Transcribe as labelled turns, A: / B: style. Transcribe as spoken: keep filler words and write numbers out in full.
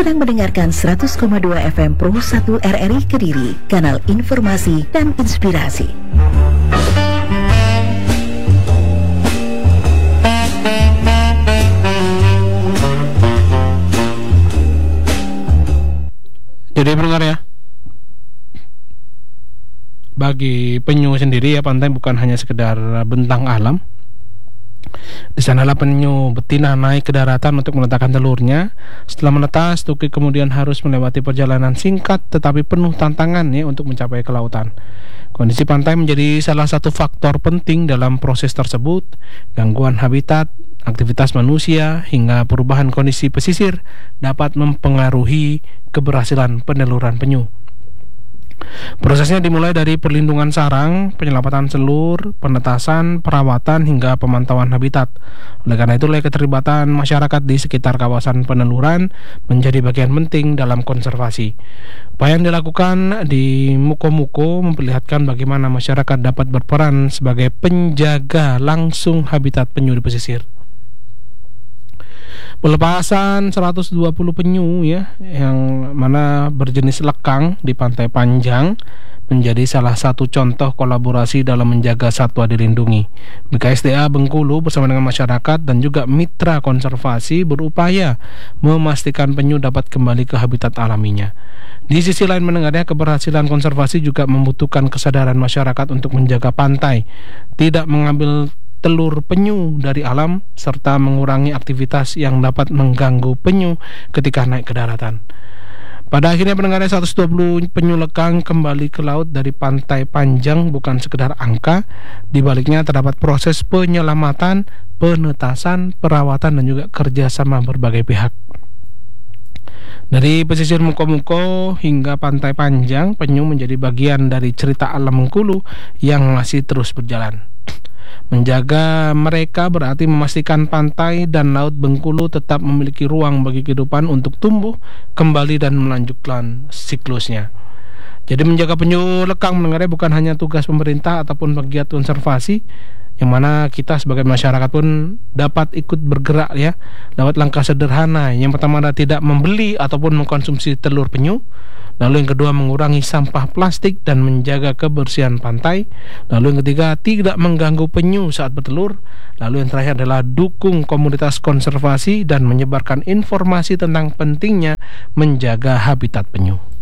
A: sedang mendengarkan seratus koma dua F M Pro satu R R I Kediri, kanal informasi dan inspirasi.
B: Jadi pendengar ya, bagi penyu sendiri ya, pantai bukan hanya sekedar bentang alam. Di sanalah penyu betina naik ke daratan untuk meletakkan telurnya. Setelah menetas, Tuki kemudian harus melewati perjalanan singkat tetapi penuh tantangan ya untuk mencapai ke lautan. Kondisi pantai menjadi salah satu faktor penting dalam proses tersebut. Gangguan habitat, aktivitas manusia, hingga perubahan kondisi pesisir dapat mempengaruhi keberhasilan peneluran penyu. Prosesnya dimulai dari perlindungan sarang, penyelamatan selur, penetasan, perawatan, hingga pemantauan habitat. Oleh karena itulah keterlibatan masyarakat di sekitar kawasan peneluran menjadi bagian penting dalam konservasi. Upaya yang dilakukan di Muko-Muko memperlihatkan bagaimana masyarakat dapat berperan sebagai penjaga langsung habitat penyu di pesisir. Pelepasan seratus dua puluh penyu ya, yang mana berjenis lekang di Pantai Panjang menjadi salah satu contoh kolaborasi dalam menjaga satwa dilindungi. B K S D A Bengkulu bersama dengan masyarakat dan juga mitra konservasi berupaya memastikan penyu dapat kembali ke habitat alaminya. Di sisi lain mendengarnya, keberhasilan konservasi juga membutuhkan kesadaran masyarakat untuk menjaga pantai, tidak mengambil telur penyu dari alam, serta mengurangi aktivitas yang dapat mengganggu penyu ketika naik ke daratan. Pada akhirnya pendengarnya, seratus dua puluh penyu lekang kembali ke laut dari Pantai Panjang bukan sekedar angka. Di baliknya terdapat proses penyelamatan, penetasan, perawatan, dan juga kerjasama berbagai pihak. Dari pesisir Muko-Muko hingga Pantai Panjang, penyu menjadi bagian dari cerita alam Bengkulu yang masih terus berjalan. Menjaga mereka berarti memastikan pantai dan laut Bengkulu tetap memiliki ruang bagi kehidupan untuk tumbuh kembali dan melanjutkan siklusnya. Jadi menjaga penyu lekang mendengarnya bukan hanya tugas pemerintah ataupun pegiat konservasi, yang mana kita sebagai masyarakat pun dapat ikut bergerak ya, lewat langkah sederhana. Yang pertama adalah tidak membeli ataupun mengkonsumsi telur penyu. Lalu yang kedua, mengurangi sampah plastik dan menjaga kebersihan pantai. Lalu yang ketiga, tidak mengganggu penyu saat bertelur. Lalu yang terakhir adalah dukung komunitas konservasi dan menyebarkan informasi tentang pentingnya menjaga habitat penyu.